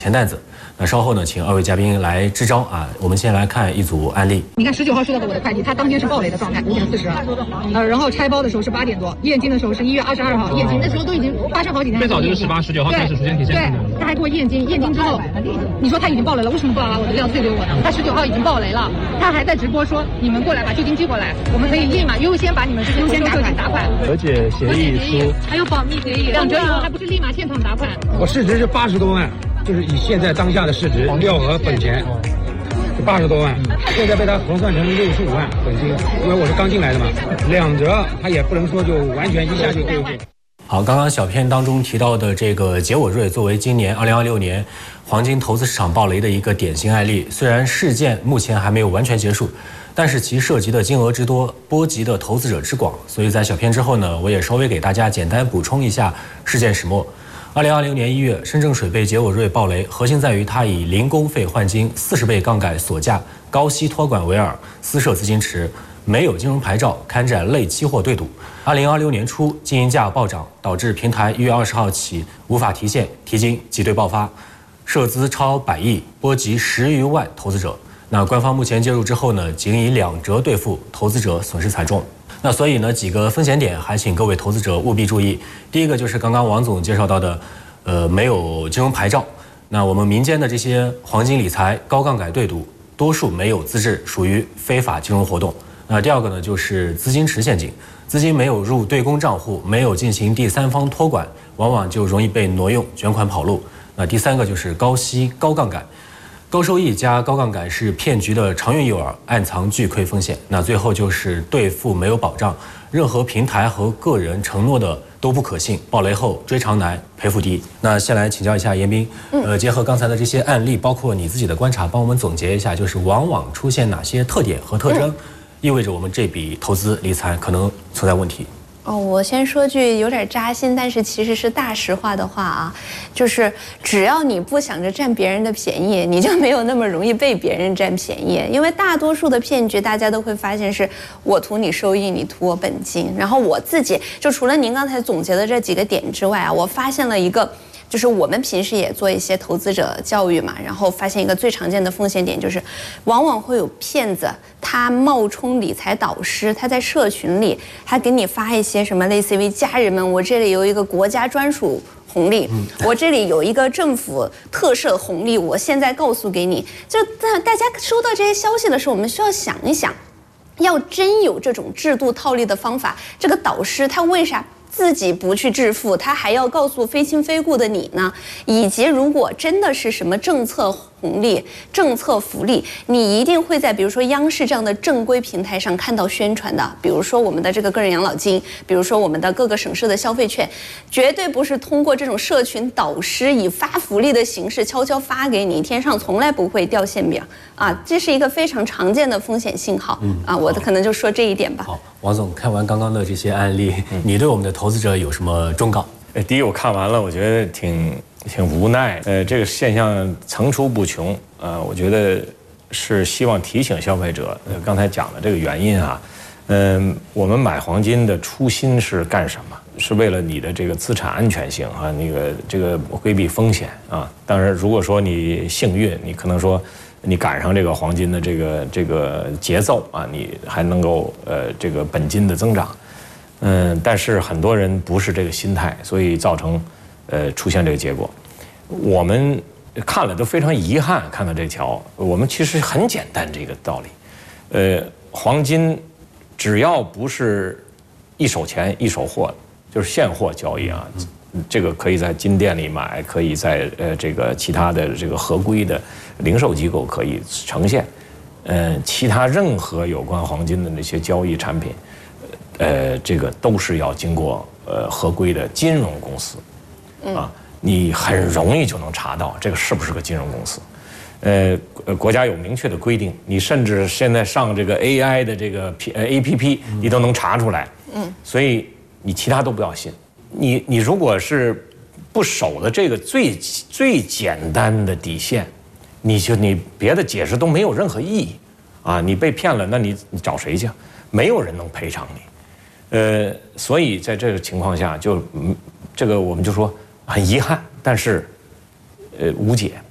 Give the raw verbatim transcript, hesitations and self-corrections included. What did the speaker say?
钱袋子。那稍后呢，请二位嘉宾来支招啊。我们先来看一组案例。 你看，十九号收到的我的快递，它当天是暴雷的状态，五点四十，呃，然后拆包的时候是八点多，验金的时候是一月二十二号验金，那时候都已经发生好几天。 最早就是十八、十九号开始出现体现。 对，他还给我验金，验金之后，你说他已经暴雷了，为什么不把我的料退给我呢？他十九号已经暴雷了，他还在直播说你们过来把旧金寄过来，我们可以立马优先把你们这些优先打款打款。 和解协议书还有保密协议，两折以后还不是立马现场打款？ 我市值是八十多万。就是以现在当下的市值，料和本钱是八十多万，现在被他核算成六十五万本金，因为我是刚进来的嘛，两折他也不能说就完全一下就恢复。 好，刚刚小片当中提到的这个杰我瑞，作为今年二零二六年黄金投资市场暴雷的一个典型案例，虽然事件目前还没有完全结束，但是其涉及的金额之多，波及的投资者之广，所以在小片之后呢，我也稍微给大家简单补充一下事件始末。二零二零年一月，深圳水贝杰我瑞暴雷，核心在于它以零工费换金、四十倍杠杆锁价、高息托管为饵，私设资金池，没有金融牌照，开展类期货对赌。二零二六年初，经营价暴涨，导致平台一月二十号起无法提现、提金，挤兑爆发，涉资超百亿，波及十余万投资者。那官方目前介入之后呢，仅以两折兑付，投资者损失惨重。那所以呢，几个风险点还请各位投资者务必注意。第一个就是刚刚王总介绍到的，呃，没有金融牌照。那我们民间的这些黄金理财、高杠杆对赌，多数没有资质，属于非法金融活动。那第二个呢，就是资金池陷阱，资金没有入对公账户，没有进行第三方托管，往往就容易被挪用、卷款跑路。那第三个就是高息、高杠杆。高收益加高杠杆是骗局的常用诱饵，暗藏巨亏风险。那最后就是兑付没有保障，任何平台和个人承诺的都不可信，暴雷后追偿难，赔付低。那先来请教一下严彬，呃，结合刚才的这些案例，包括你自己的观察，帮我们总结一下，就是往往出现哪些特点和特征，意味着我们这笔投资理财可能存在问题。 哦，我先说句有点扎心，但是其实是大实话的话啊，就是只要你不想着占别人的便宜，你就没有那么容易被别人占便宜。因为大多数的骗局，大家都会发现是我图你收益，你图我本金。然后我自己就除了您刚才总结的这几个点之外啊，我发现了一个。就是我们平时也做一些投资者教育嘛，然后发现一个最常见的风险点就是，往往会有骗子，他冒充理财导师，他在社群里，他给你发一些什么类似于家人们，我这里有一个国家专属红利，我这里有一个政府特赦红利，我现在告诉给你。就大家收到这些消息的时候，我们需要想一想，要真有这种制度套利的方法，这个导师他为啥自己不去致富，他还要告诉非亲非故的你呢？以及如果真的是什么政策红利、政策福利，你一定会在比如说央视这样的正规平台上看到宣传的，比如说我们的这个个人养老金，比如说我们的各个省市的消费券，绝对不是通过这种社群导师以发福利的形式悄悄发给你，天上从来不会掉馅饼啊，这是一个非常常见的风险信号。嗯啊，我可能就说这一点吧。 好，王总，看完刚刚的这些案例，你对我们的投资者有什么忠告？ 呃，第一，我看完了，我觉得挺挺无奈。呃，这个现象层出不穷。呃，我觉得是希望提醒消费者，呃，刚才讲的这个原因啊，嗯、呃，我们买黄金的初心是干什么？是为了你的这个资产安全性啊，那个这个规避风险啊。当然，如果说你幸运，你可能说你赶上这个黄金的这个这个节奏啊，你还能够呃这个本金的增长。嗯，但是很多人不是这个心态，所以造成，呃，出现这个结果。我们看了都非常遗憾，看到这条，我们其实很简单这个道理，呃，黄金只要不是一手钱一手货，就是现货交易啊，这个可以在金店里买，可以在呃这个其他的这个合规的零售机构可以呈现，呃，其他任何有关黄金的那些交易产品。呃，这个都是要经过呃合规的金融公司，啊，你很容易就能查到这个是不是个金融公司。呃，国家有明确的规定，你甚至现在上这个 A I 的这个 P 呃 A P P， 你都能查出来。嗯，所以你其他都不要信。你你如果是不守的这个最最简单的底线，你就你别的解释都没有任何意义啊！你被骗了，那你你找谁去？没有人能赔偿你。呃，所以在这个情况下，就嗯，这个我们就说很遗憾，但是呃无解。